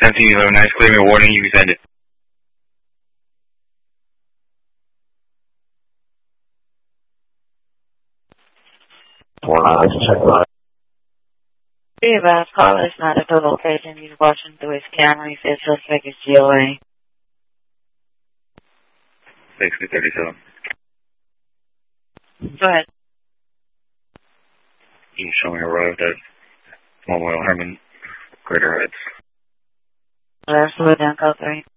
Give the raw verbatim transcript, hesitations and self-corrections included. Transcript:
seventeen, you have a nice clear me warning, you can send it. Well, let's check that. Be advised, caller is not at the location. He's watching through his camera. He says suspect is G O A. sixty thirty-seven. Go ahead. You showing arrived at Memorial Herman, Greater Heights. Absolutely, down code three.